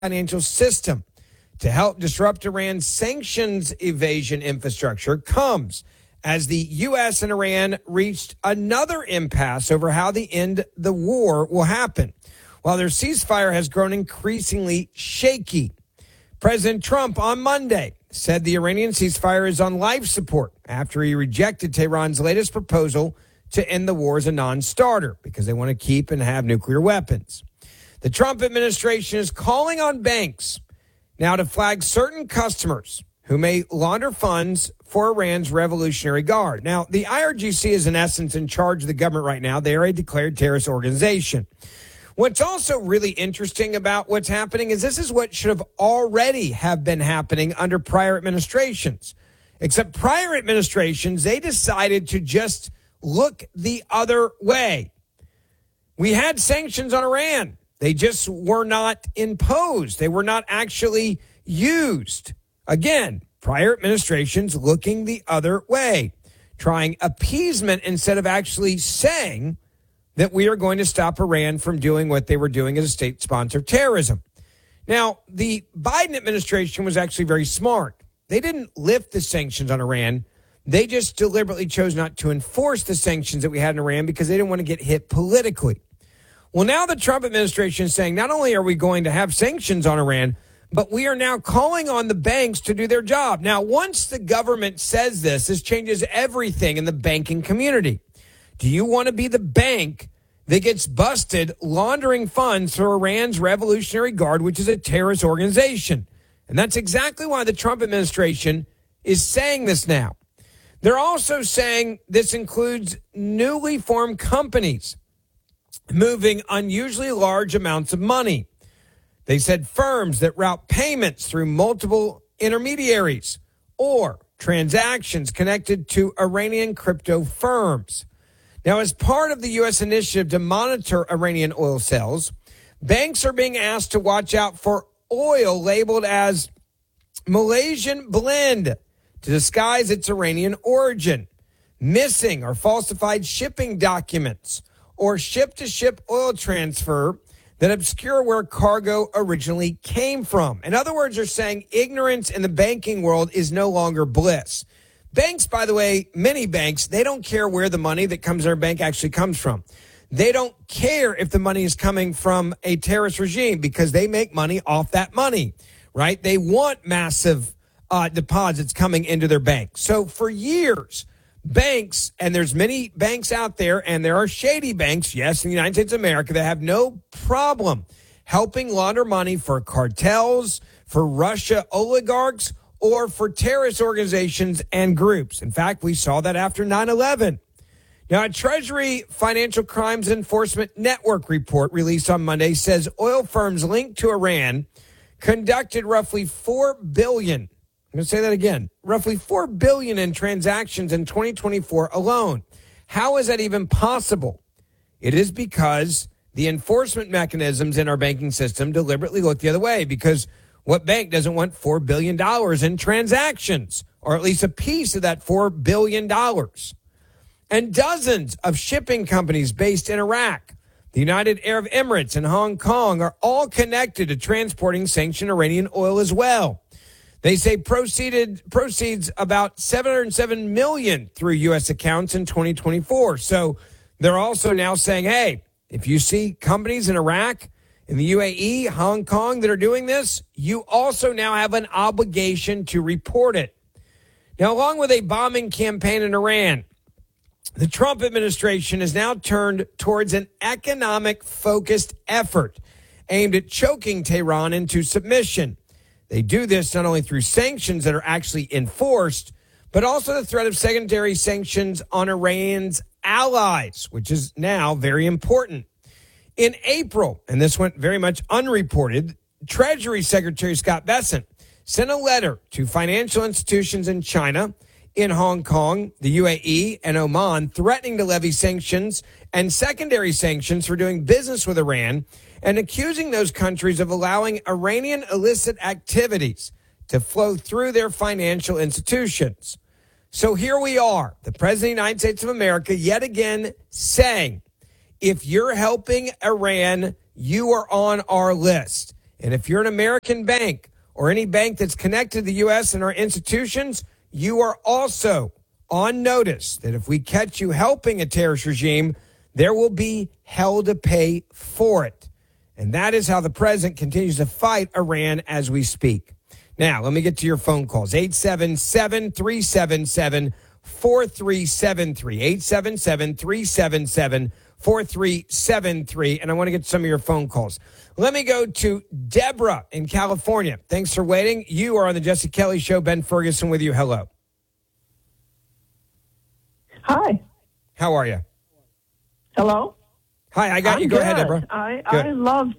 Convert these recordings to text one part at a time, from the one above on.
financial system to help disrupt Iran's sanctions evasion infrastructure comes as the U.S. and Iran reached another impasse over how the end the war will happen, while their ceasefire has grown increasingly shaky. President Trump on Monday said the Iranian ceasefire is on life support after he rejected Tehran's latest proposal to end the war as a non-starter because they want to keep and have nuclear weapons. The Trump administration is calling on banks now to flag certain customers who may launder funds for Iran's Revolutionary Guard. Now, the IRGC is in essence in charge of the government right now. They are a declared terrorist organization. What's also really interesting about what's happening is this is what should have already have been happening under prior administrations. Except prior administrations, they decided to just look the other way. We had sanctions on Iran. They just were not imposed. They were not actually used. Again, prior administrations looking the other way, trying appeasement instead of actually saying that we are going to stop Iran from doing what they were doing as a state sponsor of terrorism. Now, the Biden administration was actually very smart. They didn't lift the sanctions on Iran. They just deliberately chose not to enforce the sanctions that we had in Iran because they didn't want to get hit politically. Well, now the Trump administration is saying not only are we going to have sanctions on Iran, but we are now calling on the banks to do their job. Now, once the government says this changes everything in the banking community. Do you want to be the bank that gets busted laundering funds for Iran's Revolutionary Guard, which is a terrorist organization? And that's exactly why the Trump administration is saying this now. They're also saying this includes newly formed companies moving unusually large amounts of money. They said firms that route payments through multiple intermediaries or transactions connected to Iranian crypto firms. Now, as part of the U.S. initiative to monitor Iranian oil sales, banks are being asked to watch out for oil labeled as Malaysian blend to disguise its Iranian origin, missing or falsified shipping documents, or ship-to-ship oil transfer that obscure where cargo originally came from. In other words, they're saying ignorance in the banking world is no longer bliss. Banks, by the way, many banks, they don't care where the money that comes in their bank actually comes from. They don't care if the money is coming from a terrorist regime because they make money off that money, right? They want massive deposits coming into their bank. So for years, banks, and there's many banks out there, and there are shady banks, yes, in the United States of America, that have no problem helping launder money for cartels, for Russia oligarchs, or for terrorist organizations and groups. In fact, we saw that after 9/11. Now, a Treasury Financial Crimes Enforcement Network report released on Monday says oil firms linked to Iran conducted roughly $4 billion. I'm going to say that again. Roughly $4 billion in transactions in 2024 alone. How is that even possible? It is because the enforcement mechanisms in our banking system deliberately look the other way, because what bank doesn't want $4 billion in transactions, or at least a piece of that $4 billion? And dozens of shipping companies based in Iraq, the United Arab Emirates, and Hong Kong are all connected to transporting sanctioned Iranian oil as well. They say proceeds about $707 million through U.S. accounts in 2024. So they're also now saying, hey, if you see companies in Iraq, in the UAE, Hong Kong that are doing this, you also now have an obligation to report it. Now, along with a bombing campaign in Iran, the Trump administration has now turned towards an economic-focused effort aimed at choking Tehran into submission. They do this not only through sanctions that are actually enforced, but also the threat of secondary sanctions on Iran's allies, which is now very important. In April, and this went very much unreported, Treasury Secretary Scott Bessent sent a letter to financial institutions in China, in Hong Kong, the UAE, and Oman, threatening to levy sanctions and secondary sanctions for doing business with Iran, and accusing those countries of allowing Iranian illicit activities to flow through their financial institutions. So here we are, the President of the United States of America yet again saying, if you're helping Iran, you are on our list. And if you're an American bank or any bank that's connected to the U.S. and our institutions, you are also on notice that if we catch you helping a terrorist regime, there will be hell to pay for it. And that is how the president continues to fight Iran as we speak. Now, let me get to your phone calls. 877-377-4373. 877-377-4373. And I want to get some of your phone calls. Let me go to Deborah in California. Thanks for waiting. You are on the Jesse Kelly Show. Ben Ferguson with you. Hello. Hi. How are you? Hello. Hi, I got you. Go ahead, Deborah. I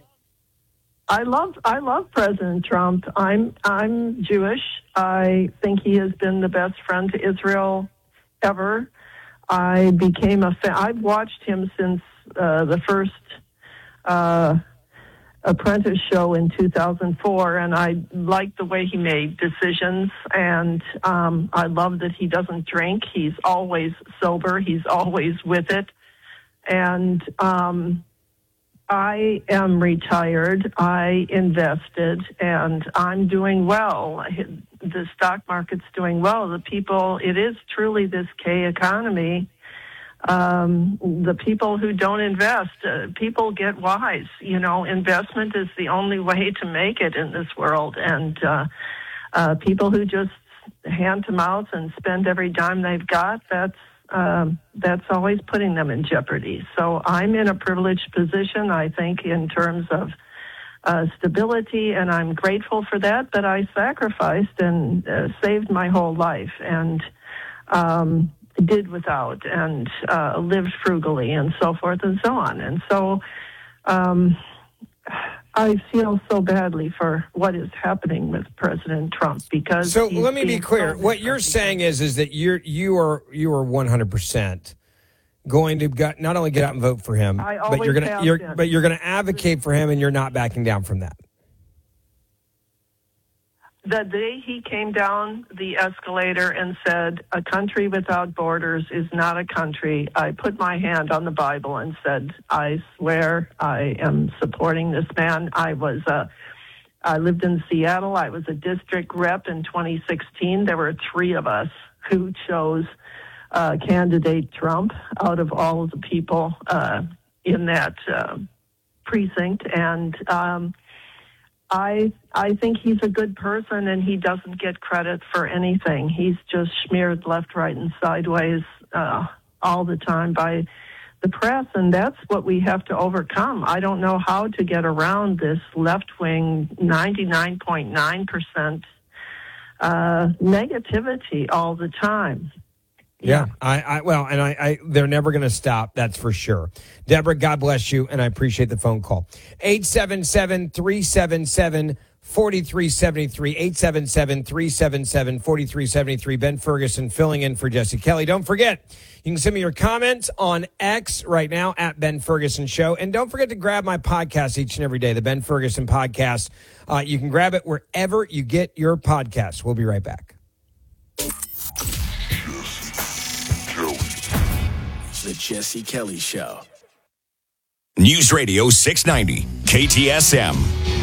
love President Trump. I'm Jewish. I think he has been the best friend to Israel ever. I became a fan. I've watched him since the first Apprentice show in 2004, and I like the way he made decisions, and I love that he doesn't drink. He's always sober. He's always with it. And I am retired. I invested, and I'm doing well. The stock market's doing well. The people, it is truly this K economy. The people who don't invest, people get wise. You know, investment is the only way to make it in this world. And people who just hand to mouth and spend every dime they've got, that's always putting them in jeopardy. So I'm in a privileged position, I think, in terms of stability, and I'm grateful for that. But I sacrificed and saved my whole life, and did without, and lived frugally, and so forth and so on. And so I feel so badly for what is happening with President Trump, because. So let me be clear. What you're saying is that you are 100% going to not only get out and vote for him, but you're going to advocate for him, and you're not backing down from that. The day he came down the escalator and said, "A country without borders is not a country," I put my hand on the Bible and said, "I swear I am supporting this man." I lived in Seattle. I was a district rep in 2016. There were 3 of us who chose candidate Trump out of all of the people in that precinct. And I think he's a good person, and he doesn't get credit for anything. He's just smeared left, right, and sideways all the time by the press, and that's what we have to overcome. I don't know how to get around this left-wing 99.9% negativity all the time. Yeah, they're never going to stop. That's for sure. Deborah, God bless you, and I appreciate the phone call. 877-377-4373, 877-377-4373. Ben Ferguson filling in for Jesse Kelly. Don't forget, you can send me your comments on X right now at Ben Ferguson Show. And don't forget to grab my podcast each and every day, the Ben Ferguson Podcast. You can grab it wherever you get your podcasts. We'll be right back. The Jesse Kelly Show. News Radio 690, KTSM.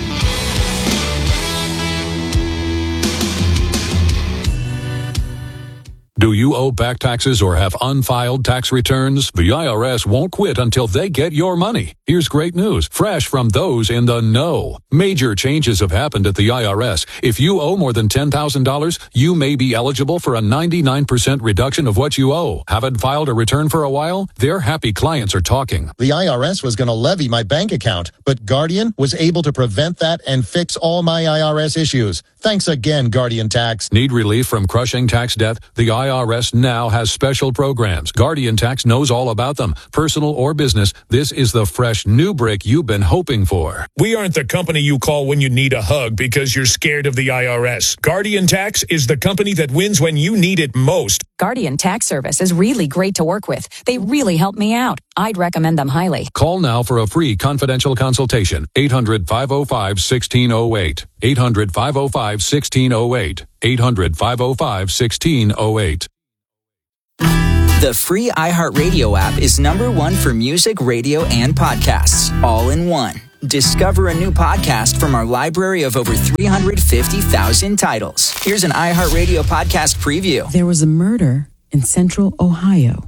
Do you owe back taxes or have unfiled tax returns? The IRS won't quit until they get your money. Here's great news, fresh from those in the know. Major changes have happened at the IRS. If you owe more than $10,000, you may be eligible for a 99% reduction of what you owe. Haven't filed a return for a while? Their happy clients are talking. The IRS was going to levy my bank account, but Guardian was able to prevent that and fix all my IRS issues. Thanks again, Guardian Tax. Need relief from crushing tax debt? The IRS now has special programs. Guardian Tax knows all about them. Personal or business, this is the fresh new brick you've been hoping for. We aren't the company you call when you need a hug because you're scared of the IRS. Guardian Tax is the company that wins when you need it most. Guardian Tax Service is really great to work with. They really help me out. I'd recommend them highly. Call now for a free confidential consultation. 800-505-1608. 800-505-1608. 800-505-1608. The free iHeartRadio app is #1 for music, radio, and podcasts, all in one. Discover a new podcast from our library of over 350,000 titles. Here's an iHeartRadio podcast preview. There was a murder in central Ohio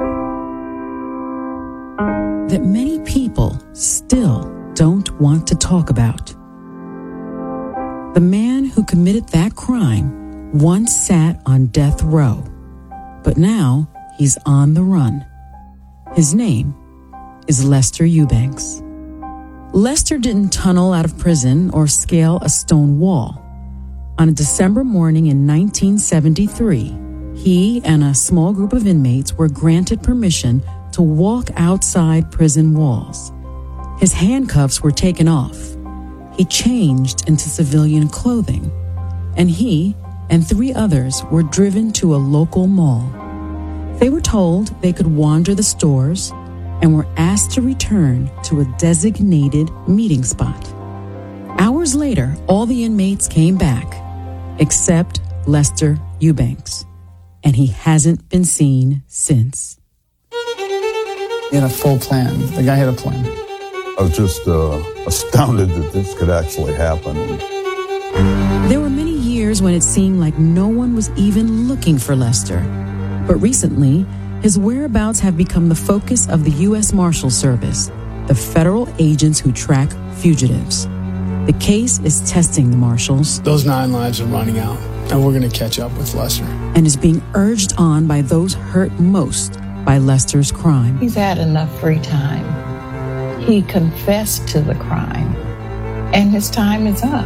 that many people still don't want to talk about. The man who committed that crime once sat on death row, but now he's on the run. His name is Lester Eubanks. Lester didn't tunnel out of prison or scale a stone wall. On a December morning in 1973, he and a small group of inmates were granted permission to walk outside prison walls. His handcuffs were taken off. He changed into civilian clothing, and he and 3 others were driven to a local mall. They were told they could wander the stores and were asked to return to a designated meeting spot. Hours later, all the inmates came back, except Lester Eubanks, and he hasn't been seen since. He had a full plan. The guy had a plan. I was just astounded that this could actually happen. There were many years when it seemed like no one was even looking for Lester. But recently, his whereabouts have become the focus of the U.S. Marshal Service, the federal agents who track fugitives. The case is testing the marshals. Those 9 lives are running out, and we're going to catch up with Lester. And is being urged on by those hurt most by Lester's crime. He's had enough free time. He confessed to the crime, and his time is up.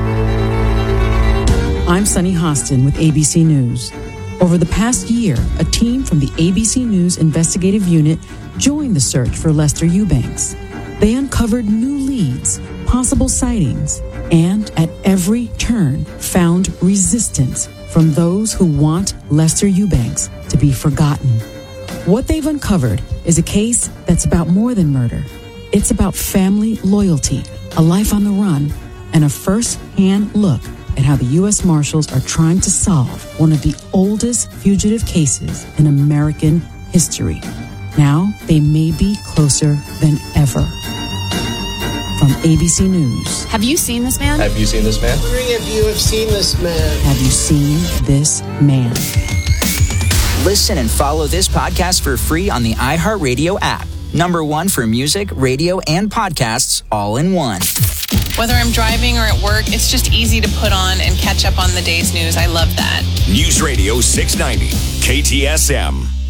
I'm Sunny Hostin with ABC News. Over the past year, a team from the ABC News investigative unit joined the search for Lester Eubanks. They uncovered new leads, possible sightings, and at every turn found resistance from those who want Lester Eubanks to be forgotten. What they've uncovered is a case that's about more than murder. It's about family loyalty, a life on the run, and a first-hand look at how the U.S. Marshals are trying to solve one of the oldest fugitive cases in American history. Now, they may be closer than ever. From ABC News. Have you seen this man? Have you seen this man? I'm wondering if you have seen this man. Have you seen this man? Listen and follow this podcast for free on the iHeartRadio app. #1 for music, radio, and podcasts all in one. Whether I'm driving or at work, it's just easy to put on and catch up on the day's news. I love that. News Radio 690, KTSM.